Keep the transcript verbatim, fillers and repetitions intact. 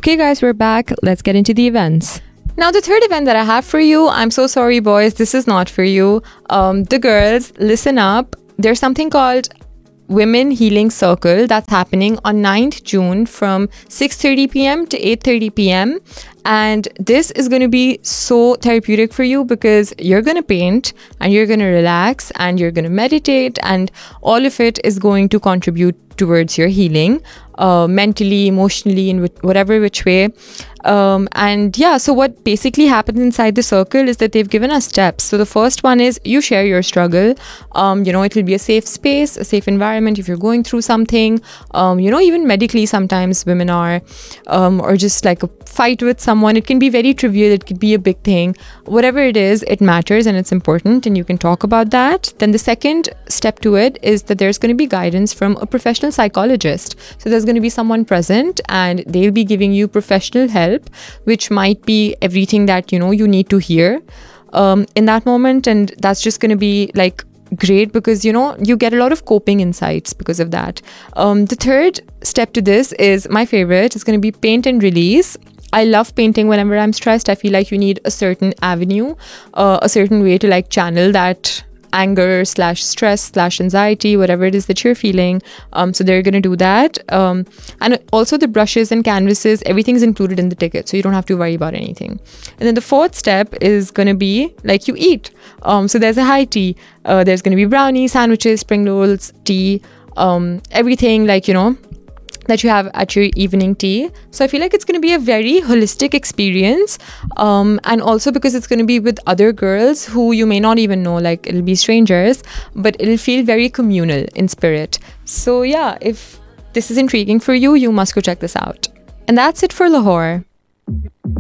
Okay guys, we're back. Let's get into the events. Now, the third event that I have for you, I'm so sorry boys, this is not for you. Um, the girls, listen up. There's something called Women Healing Circle that's happening on ninth June from six thirty p.m. to eight thirty p.m. And this is going to be so therapeutic for you because you're going to paint and you're going to relax and you're going to meditate, and all of it is going to contribute towards your healing, uh, mentally, emotionally, in whatever which way. Um, and yeah, so what basically happens inside the circle is that they've given us steps. So the first one is you share your struggle. Um, you know, it will be a safe space, a safe environment if you're going through something. Um, you know, even medically, sometimes women are, um, or just like a fight with someone. It can be very trivial. It could be a big thing. Whatever it is, it matters and it's important, and you can talk about that. Then the second step to it is that there's going to be guidance from a professional psychologist. So there's going to be someone present and they'll be giving you professional help, which might be everything that, you know, you need to hear um, in that moment. And that's just going to be like great because, you know, you get a lot of coping insights because of that. Um, the third step to this is my favorite. It's going to be paint and release. I love painting whenever I'm stressed. I feel like you need a certain avenue, uh, a certain way to like channel that anger slash stress slash anxiety, whatever it is that you're feeling. Um, so they're going to do that. Um, and also the brushes and canvases, everything's included in the ticket. So you don't have to worry about anything. And then the fourth step is going to be like you eat. Um, so there's a high tea. Uh, there's going to be brownies, sandwiches, spring rolls, tea, um, everything like, you know, that you have at your evening tea. So I feel like it's going to be a very holistic experience, um, and also because it's going to be with other girls who you may not even know, like it'll be strangers, but it'll feel very communal in spirit. So yeah, if this is intriguing for you, you must go check this out. And that's it for Lahore.